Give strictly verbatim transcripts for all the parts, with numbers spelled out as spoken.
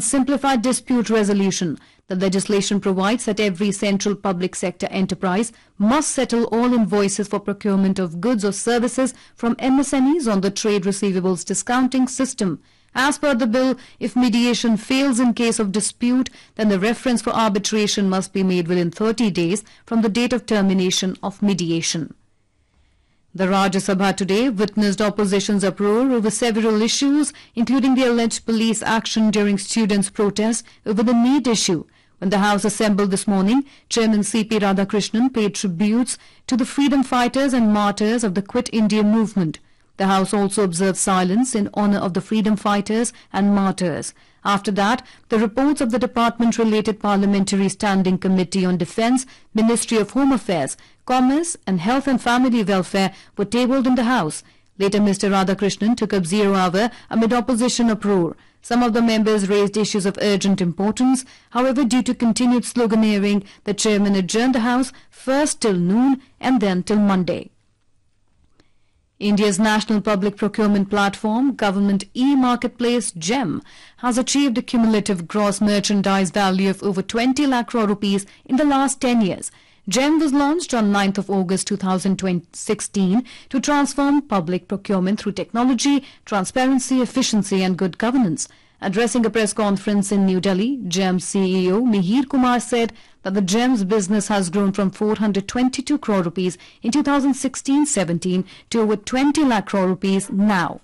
and simplified dispute resolution. The legislation provides that every central public sector enterprise must settle all invoices for procurement of goods or services from M S M Es on the trade receivables discounting system. As per the bill, if mediation fails in case of dispute, then the reference for arbitration must be made within thirty days from the date of termination of mediation. The Rajya Sabha today witnessed opposition's uproar over several issues, including the alleged police action during students' protests over the NEET issue. When the House assembled this morning, Chairman C P Radhakrishnan paid tributes to the freedom fighters and martyrs of the Quit India movement. The House also observed silence in honour of the freedom fighters and martyrs. After that, the reports of the department-related Parliamentary Standing Committee on Defence, Ministry of Home Affairs, Commerce and Health and Family Welfare were tabled in the House. Later, Mister Radhakrishnan took up zero hour amid opposition uproar. Some of the members raised issues of urgent importance. However, due to continued sloganeering, the chairman adjourned the House first till noon and then till Monday. India's national public procurement platform, Government e-Marketplace GEM, has achieved a cumulative gross merchandise value of over twenty lakh crore rupees in the last ten years. GEM was launched on ninth of August two thousand sixteen to transform public procurement through technology, transparency, efficiency and good governance. Addressing a press conference in New Delhi, GEM's C E O Mihir Kumar said that the GEM's business has grown from four hundred twenty-two crore rupees in two thousand sixteen seventeen to over twenty lakh crore rupees now.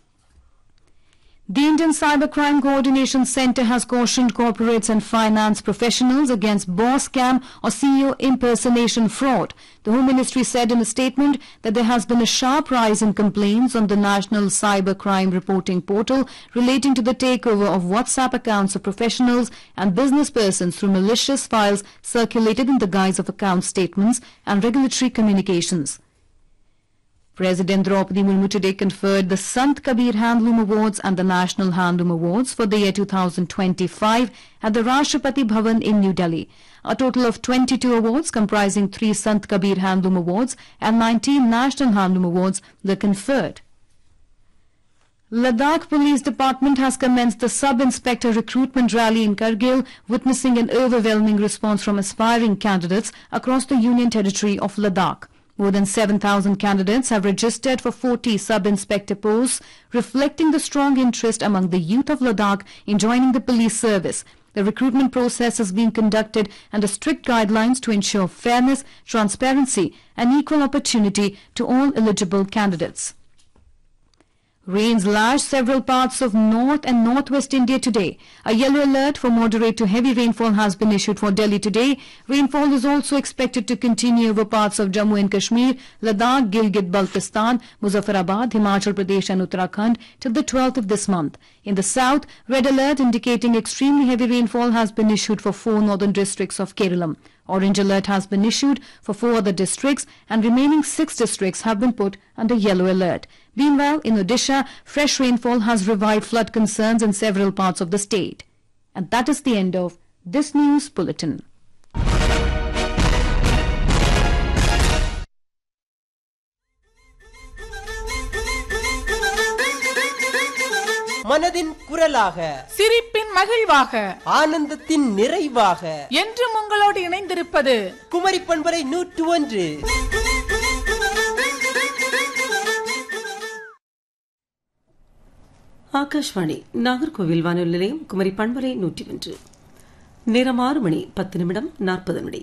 The Indian Cybercrime Coordination Centre has cautioned corporates and finance professionals against boss scam or C E O impersonation fraud. The Home Ministry said in a statement that there has been a sharp rise in complaints on the National Cybercrime Reporting Portal relating to the takeover of WhatsApp accounts of professionals and business persons through malicious files circulated in the guise of account statements and regulatory communications. President Draupadi Murmu today conferred the Sant Kabir Handloom Awards and the National Handloom Awards for the year two thousand twenty-five at the Rashtrapati Bhavan in New Delhi. A total of twenty-two awards comprising three Sant Kabir Handloom Awards and nineteen National Handloom Awards were conferred. Ladakh Police Department has commenced the Sub-Inspector Recruitment Rally in Kargil, witnessing an overwhelming response from aspiring candidates across the Union Territory of Ladakh. More than seven thousand candidates have registered for forty sub-inspector posts, reflecting the strong interest among the youth of Ladakh in joining the police service. The recruitment process is being conducted under strict guidelines to ensure fairness, transparency and equal opportunity to all eligible candidates. Rains lashed several parts of north and northwest India today. A yellow alert for moderate to heavy rainfall has been issued for Delhi today. Rainfall is also expected to continue over parts of Jammu and Kashmir, Ladakh, Gilgit-Baltistan, Muzaffarabad, Himachal Pradesh and Uttarakhand till the twelfth of this month. In the south, red alert indicating extremely heavy rainfall has been issued for four northern districts of Kerala. Orange alert has been issued for four other districts and remaining six districts have been put under yellow alert. Meanwhile, in Odisha, fresh rainfall has revived flood concerns in several parts of the state. And that is the end of this news bulletin. மனதின் குரலாக, சிரிப்பின் மகிழ்வாக, ஆனந்தத்தின் நிறைவாக என்றும் உங்களோடு இணைந்திருப்பது குமரி பண்பலை நூற்று ஒன்று. ஆகாஷ்வாணி நாகர்கோவில் வானொலி நிலையம் குமரி பண்பலை நூற்றி ஒன்று. நேரம் ஆறு மணி பத்து நிமிடம் நாற்பது நொடி.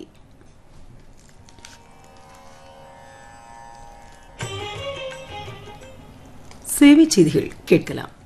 சேவை செய்திகள் கேட்கலாம்.